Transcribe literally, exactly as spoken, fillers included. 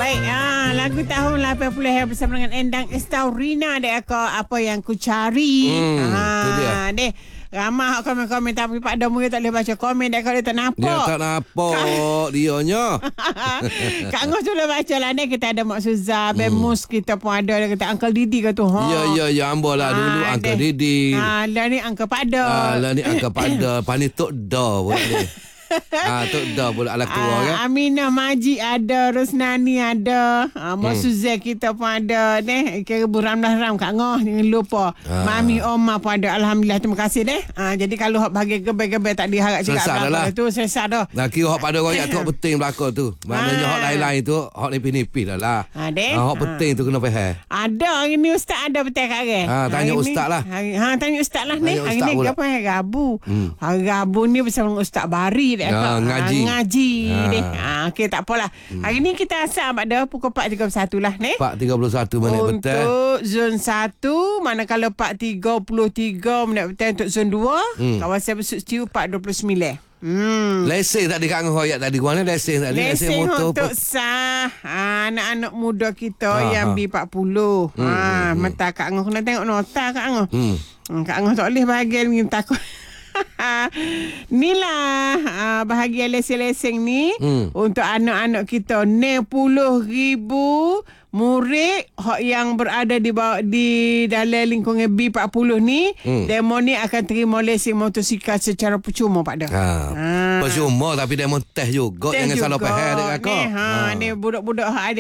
Baik, ah, lagu tahun lapan puluh yang bersama dengan Endang Estaurina dek aku apa yang ku cari. Hmm, ah, tu dia. Dek, ramai komen-komen tapi Pak Domu tak boleh baca komen dek kalau dia tak nampak. Dia tak nampak dianya. Kak Ngos tu boleh baca lah ni. Kita ada Mak Suza, Ben Mus kita pun ada. Dia kata Uncle Didi ke tu. Ha. Ya, ya, ya. Ambil lah dulu Ah, Uncle dek. Didi. Ha, lah ni Uncle Pada. Ah, lah ni Uncle Pada. Pani Tok Da pula ni. Ah, Tok Da pula ala keluar kan. Ah, Aminah Majid ada, Rosnani ada, ah, Mak hmm. Suzai kita pun ada deh. Kira Buram Ram Kak Ngoh jangan lupa. Ah. Mami Oma pun ada. Alhamdulillah, terima kasih deh. Ah, jadi kalau hak bagi gebel-gebel tak diharap cakap belakang tu selesai dah. Nah, kira hak pada royak tu hak penting belakang tu. Maknanya hak lain-lain tu hak nipis-nipis dah lah. Ah, deh. Ah, hak penting tu kena faham. Ada hari ni ustaz ada betul Kak Ren. Ah, tanya hari ustaz ni, lah. Hari, ha tanya ustaz lah ni. Tanya Hari ustaz ni pula. apa hari Rabu. Hmm. Hari Rabu ni bersama Ustaz Bari dek. Ah, ngaji. Ah, ngaji Ah. deh. Ah, okey tak apalah. Hmm. Hari ni kita asal pada pukul empat tiga puluh satu lah ni. empat tiga puluh satu minit betul. Untuk zon satu, manakala empat tiga puluh tiga minit betul untuk zon dua. Hmm. Kawasan Besut Setiu empat dua sembilan. Hmm. Lesen tadi Kak Ngah royak tadi. Mana lesen tadi? Lesen motor. untuk sah ha, anak-anak muda kita Ha, yang ha. B empat puluh. Hmm, ha, hmm, hmm. mata Kak Ngah kena tengok nota Kak Ngah. Hmm. Hmm, Kak Ngah tak boleh bahagian ni takut. Inilah uh, bahagian lesen-lesen ni Hmm. untuk anak-anak kita enam puluh ribu murid hak yang berada di bawah, di dalam lingkungan B empat puluh ni. Hmm. Demo ni akan terima lesen motosikal secara percuma Pak Dah. Ha. Ha. Percuma tapi demo teh juga. Teh Jangan salah juga faham dekat ni, kau. ha, ni budak-budak hak ada